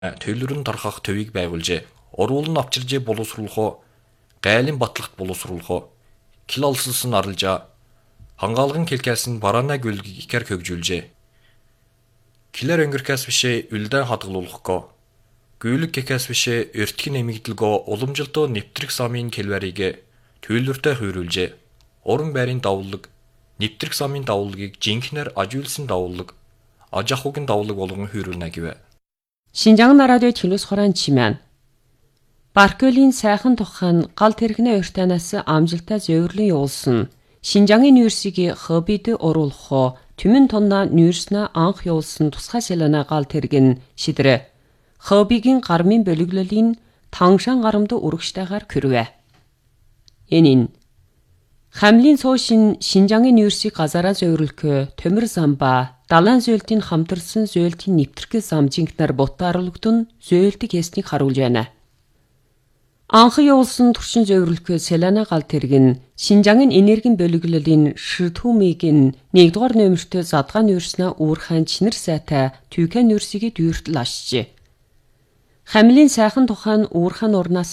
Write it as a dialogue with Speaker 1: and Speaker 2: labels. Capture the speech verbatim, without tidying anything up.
Speaker 1: Төлөвлөрөн тархах төвийг байгуулжээ. Урвал нь авчиржээ боловсруулахоо, гайлын батлагт боловсруулахоо, кил олсолсон арилжаа. Хангаалган келкээс нь бараанаа гүлгийхэр хөгжүүлжээ. Килэр өнгөркээс бишээ үлдэн хадгалуулахгоо. Гүйлэг гэхээс бишээ өртгөн нэмэгдэлгөө уламжилтоо нэвтрэх самын келвэрийг төлөвлөртөө хүйрүүлжээ. Уран байрын давлаг, нэвтрэх самын давлагыг жинхнэр ажиулсан давлаг, аж ахуйн давлаг болгон хүйрүүлнэ гэв.
Speaker 2: Шинжаан радио телевиз хорон чимэн. Баркөлийн сайхан тухайн гал тэрхнээ урьтанаас амжилтаа зөвөрлөн явуулсан. Шинжаангийн университегийн хоббид оруулахоо түмэн тонна нүүрснэ анх явуулсан тусгай шилэнэ гал тэргэн шидрэ. Хоббигийн гармын бөлөглөлийн тангшан гарамд урагштайгаар көрвэ. Энийн Хамлын цоошин Шинжаангийн университег газараа зөвөрлөхөө төмөр самба далайн зөөлтийн хамтарсан зөөлтийн нэвтрэх замжинхнаар бутаарлагдун зөөлтийг яснийг харуулж байна. Анх явуулсан туршин зөвөрлөхөө Селена гал тэргэн Шинжаангийн энергийн бөлөглөлийн ширтүмийг нэгдүгээр номерт задгаан университены уурхайн чинэр сайтай Тюкен университегийн дүүртэл ашжээ. Хамлын сайхан тухайн уурхайн урнаас